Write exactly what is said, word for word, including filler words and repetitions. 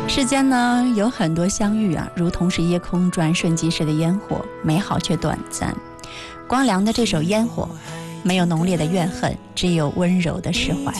世间呢有很多相遇啊，如同是夜空转瞬即逝的烟火，美好却短暂。光良的这首《烟火》，没有浓烈的怨恨，只有温柔的释怀。